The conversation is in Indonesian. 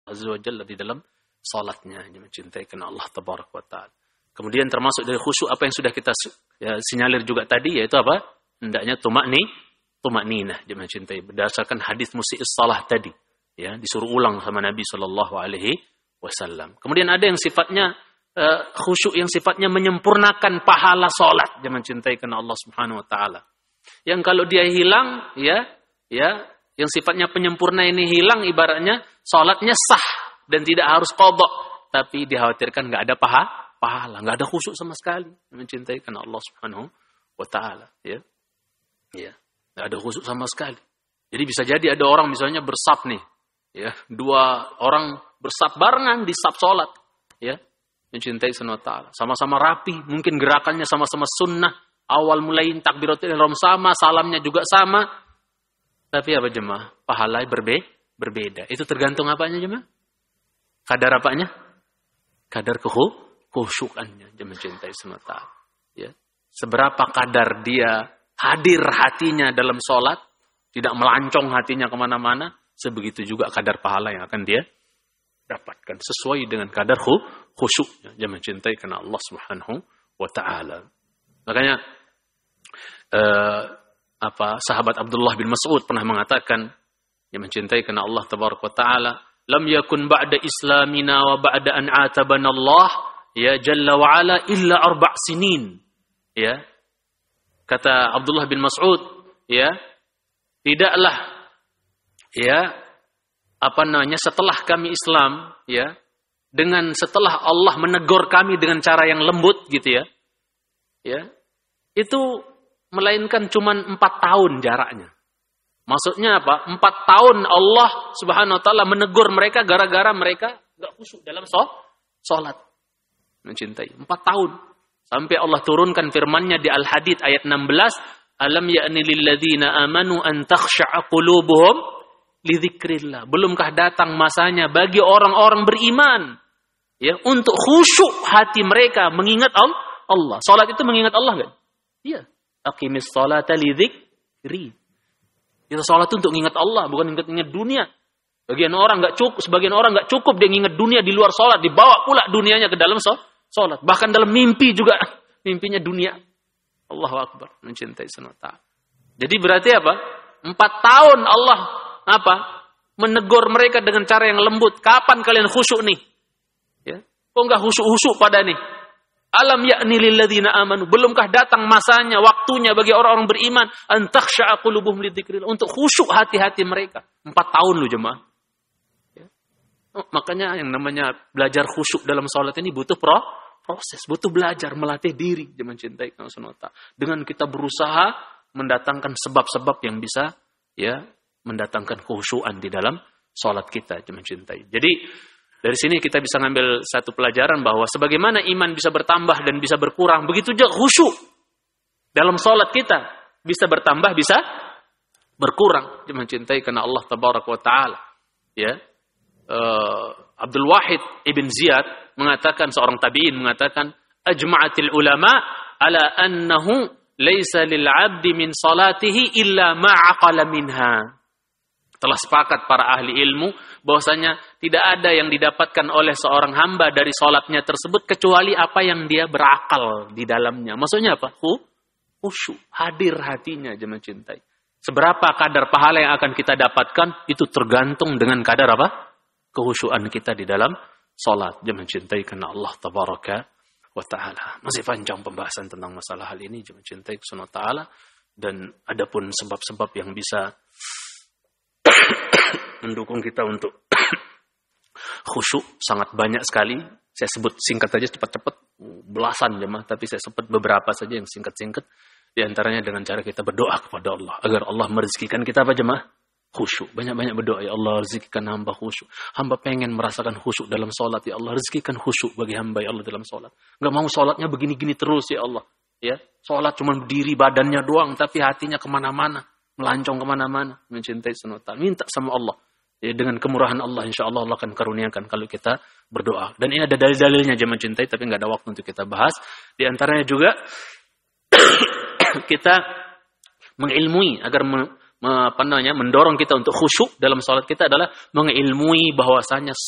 Azza wa Jalla di dalam salatnya, mencintai karena Allah Tabaraka wa Ta'ala. Kemudian termasuk dari khusyuk apa yang sudah kita sinyalir juga tadi, yaitu apa? Hendaknya tumakninah, mencintai berdasarkan hadis musii'is salah tadi, ya, disuruh ulang sama Nabi sallallahu alaihi wasallam. Kemudian ada yang sifatnya khusyuk yang sifatnya menyempurnakan pahala salat, mencintai karena Allah Subhanahu wa Ta'ala. Yang kalau dia hilang, ya, yang sifatnya penyempurna ini hilang, ibaratnya salatnya sah dan tidak harus qadha, tapi dikhawatirkan enggak ada pahala, enggak ada khusyuk sama sekali, mencintai karena Allah Subhanahu wa Ta'ala, ya. Ya, enggak ada khusyuk sama sekali. Jadi bisa jadi ada orang misalnya bersaf nih, ya, 2 orang bersaf barengan di saf salat, ya, mencintai karena Allah Ta'ala. Sama-sama rapi, mungkin gerakannya sama-sama sunnah, awal mulai takbiratul ihram sama, salamnya juga sama. Tapi apa jemaah? Pahala berbeda. Itu tergantung apanya jemaah? Kadar apanya? Kadar khusyukannya, mencintai karena Allah Ta'ala. Ya. Seberapa kadar dia hadir hatinya dalam sholat, tidak melancong hatinya kemana-mana, sebegitu juga kadar pahala yang akan dia dapatkan. Sesuai dengan kadar khusyuknya, mencintai karena Allah Subhanahu wa Ta'ala. Makanya, sahabat Abdullah bin Mas'ud pernah mengatakan, yang mencintai karena Allah Tabaraka wa Ta'ala, lam yakun ba'da islamina wa ba'da an atabana Allah, ya jalla wa ala illa 4 sinin. Ya. Kata Abdullah bin Mas'ud, ya, tidaklah, ya, setelah kami Islam, ya, setelah Allah menegur kami dengan cara yang lembut, gitu ya, itu melainkan cuman 4 tahun jaraknya. Maksudnya apa? 4 tahun Allah Subhanahu wa Ta'ala menegur mereka gara-gara mereka enggak khusyuk dalam salat. Mencintai 4 tahun. Sampai Allah turunkan firman-Nya di Al-Hadid ayat 16, "Alam ya'ni lil ladzina amanu an takhsha'a qulubuhum li dzikrillah." Belumkah datang masanya bagi orang-orang beriman, ya, untuk khusyuk hati mereka mengingat Allah. Salat itu mengingat Allah enggak? Iya. Aqimis sholata li dzikri. Kita salat untuk ingat Allah, bukan ingat dunia. Sebagian orang enggak cukup dia ingat dunia di luar salat, dibawa pula dunianya ke dalam salat. Bahkan dalam mimpi juga mimpinya dunia. Allahu akbar, mencintai Allah. Jadi berarti apa? 4 tahun Allah menegur mereka dengan cara yang lembut. Kapan kalian khusyuk nih? Ya. Kok enggak khusyuk pada nih? Alam ya'ni lil ladzina amanu, belumkah datang masanya, waktunya bagi orang-orang beriman an takhsha'a qulubuhum li dzikrillah, untuk khusyuk hati-hati mereka. 4 tahun loh jemaah. Ya. Makanya yang namanya belajar khusyuk dalam salat ini butuh proses, butuh belajar, melatih diri, mencintai Allah Subhanahu wa Ta'ala. Dengan kita berusaha mendatangkan sebab-sebab yang bisa, ya, mendatangkan khusyuan di dalam salat kita, mencintai. Jadi dari sini kita bisa ngambil satu pelajaran bahwa sebagaimana iman bisa bertambah dan bisa berkurang, begitu juga khusyuk dalam salat kita bisa bertambah, bisa berkurang. Mencintai karena Allah Tabaraka wa Ta'ala. Ya. Abdul Wahid ibn Ziyad mengatakan, seorang tabi'in mengatakan, ajma'atil ulama ala annahu laysa lil 'abdi min salatihi illa ma 'aqala minha. Telah sepakat para ahli ilmu bahwasanya tidak ada yang didapatkan oleh seorang hamba dari salatnya tersebut kecuali apa yang dia berakal di dalamnya. Maksudnya apa? Khusyuk, hadir hatinya, mencintai. Seberapa kadar pahala yang akan kita dapatkan itu tergantung dengan kadar apa? Kekhusyuan kita di dalam salat, mencintai karena Allah Tabaraka wa Ta'ala. Masih panjang pembahasan tentang masalah hal ini, mencintai karena Allah Ta'ala, dan adapun sebab-sebab yang bisa mendukung kita untuk khusyuk sangat banyak sekali. Saya sebut singkat saja, cepat-cepat, belasan jemaah, tapi saya sebut beberapa saja yang singkat-singkat. Di antaranya dengan cara kita berdoa kepada Allah agar Allah merezekikan kita apa jemaah? Khusyuk. Banyak-banyak berdoa, ya Allah rezekikan hamba khusyuk. Hamba pengen merasakan khusyuk dalam salat, ya Allah rezekikan khusyuk bagi hamba, ya Allah, dalam salat. Enggak mau salatnya begini-gini terus, ya Allah. Ya, salat cuma berdiri badannya doang, tapi hatinya kemana-mana, melancong kemana-mana, mencintai Allah. Minta sama Allah. Ya, dengan kemurahan Allah, insya Allah Allah akan karuniakan kalau kita berdoa. Dan ini ada dalil-dalilnya, jangan mencintai, tapi nggak ada waktu untuk kita bahas. Di antaranya juga kita mengilmui agar mendorong kita untuk khusyuk dalam salat kita adalah mengilmui bahwasanya